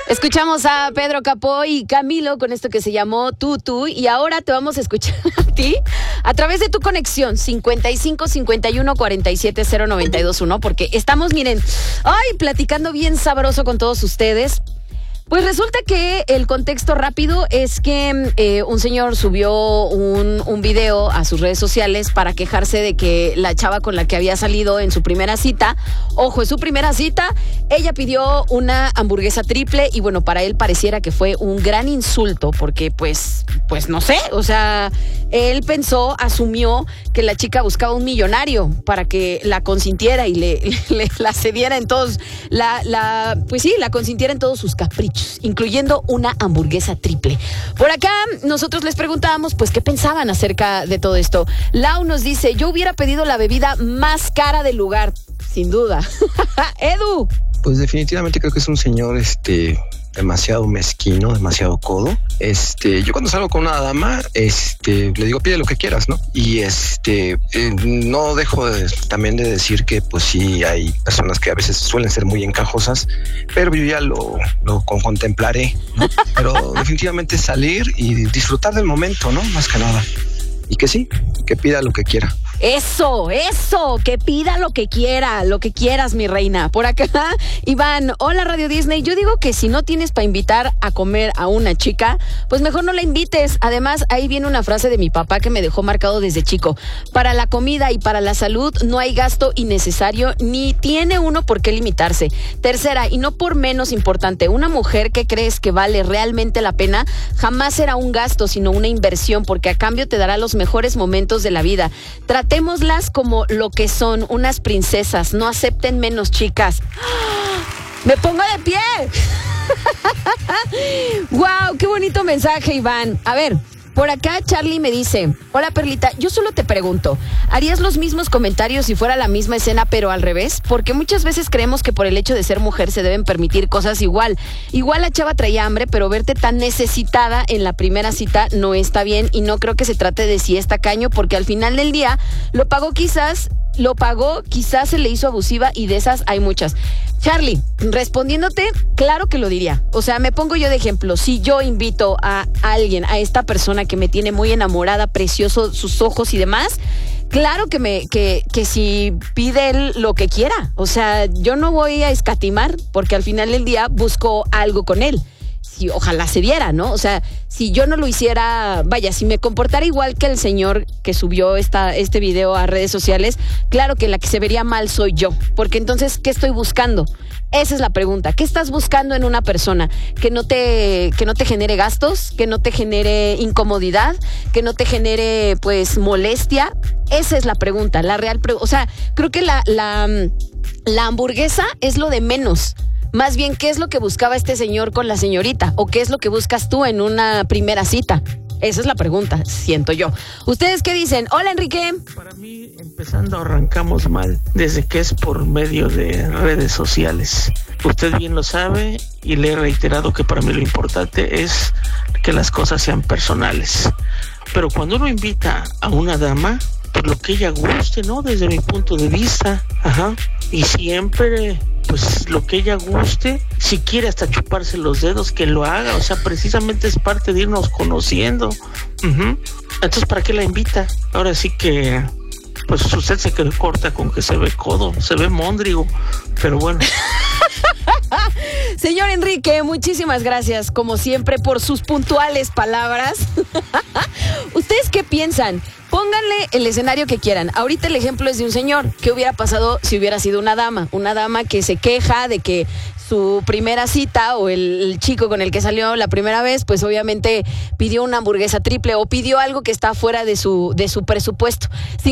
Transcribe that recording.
Escuchamos a Pedro Capó y Camilo con esto que se llamó Tú, y ahora te vamos a escuchar a ti a través de tu conexión 55 51 47 0921, porque estamos, miren, platicando bien sabroso con todos ustedes. Pues resulta que el contexto rápido es que un señor subió un video a sus redes sociales para quejarse de que la chava con la que había salido en su primera cita, ojo, en su primera cita, ella pidió una hamburguesa triple y bueno, para él pareciera que fue un gran insulto porque pues no sé, o sea, él asumió que la chica buscaba un millonario para que la consintiera y la cediera en todos, la consintiera en todos sus caprichos, incluyendo una hamburguesa triple. Por acá nosotros les preguntábamos pues qué pensaban acerca de todo esto. Lau nos dice, yo hubiera pedido la bebida más cara del lugar, sin duda. Edu. Pues definitivamente creo que es un señor demasiado mezquino, demasiado codo. Yo cuando salgo con una dama, le digo, pide lo que quieras, ¿no? Y no dejo también de decir que pues sí hay personas que a veces suelen ser muy encajosas, pero yo ya lo contemplaré, ¿no? Pero definitivamente salir y disfrutar del momento, ¿no? Más que nada. Y que sí, que pida lo que quiera. Eso, que pida lo que quieras, mi reina. Por acá, Iván, hola Radio Disney. Yo digo que si no tienes para invitar a comer a una chica, pues mejor no la invites. Además, ahí viene una frase de mi papá que me dejó marcado desde chico. Para la comida y para la salud no hay gasto innecesario, ni tiene uno por qué limitarse. Tercera, y no por menos importante, una mujer que crees que vale realmente la pena, jamás será un gasto, sino una inversión, porque a cambio te dará los mejores momentos de la vida. Tratémoslas como lo que son, unas princesas. No acepten menos, chicas. ¡Me pongo de pie! ¡Wow! ¡Qué bonito mensaje, Iván! A ver, por acá Charlie me dice, hola Perlita, yo solo te pregunto, ¿harías los mismos comentarios si fuera la misma escena pero al revés? Porque muchas veces creemos que por el hecho de ser mujer se deben permitir cosas igual. Igual la chava traía hambre, pero verte tan necesitada en la primera cita no está bien, y no creo que se trate de si es tacaño, porque al final del día lo pagó, quizás se le hizo abusiva, y de esas hay muchas. Charlie, respondiéndote, claro que lo diría. O sea, me pongo yo de ejemplo. Si yo invito a alguien, a esta persona que me tiene muy enamorada, precioso, sus ojos y demás, claro que si pide él lo que quiera. O sea, yo no voy a escatimar, porque al final del día busco algo con él. Sí, ojalá se diera, ¿no? O sea, si yo no lo hiciera, vaya, si me comportara igual que el señor que subió este video a redes sociales, claro que la que se vería mal soy yo, porque entonces, ¿qué estoy buscando? Esa es la pregunta. ¿Qué estás buscando en una persona? Que no te genere gastos, que no te genere incomodidad, que no te genere, pues, molestia. Esa es la pregunta, la real pregunta. O sea, creo que la hamburguesa es lo de menos. Más bien, ¿qué es lo que buscaba este señor con la señorita? ¿O qué es lo que buscas tú en una primera cita? Esa es la pregunta, siento yo. ¿Ustedes qué dicen? Hola, Enrique. Para mí, empezando, arrancamos mal, desde que es por medio de redes sociales. Usted bien lo sabe, y le he reiterado que para mí lo importante es que las cosas sean personales. Pero cuando uno invita a una dama, por lo que ella guste, ¿no? Desde mi punto de vista, y siempre, pues, lo que ella guste, si quiere hasta chuparse los dedos, que lo haga. O sea, precisamente es parte de irnos conociendo. Entonces, ¿para qué la invita? Ahora sí que, pues, usted se quedó corta con que se ve codo, se ve móndrigo, pero bueno. Señor Enrique, muchísimas gracias, como siempre, por sus puntuales palabras. ¿Ustedes qué piensan? Pónganle el escenario que quieran. Ahorita el ejemplo es de un señor. ¿Qué hubiera pasado si hubiera sido una dama? Una dama que se queja de que su primera cita, o el chico con el que salió la primera vez, pues obviamente pidió una hamburguesa triple o pidió algo que está fuera de su presupuesto.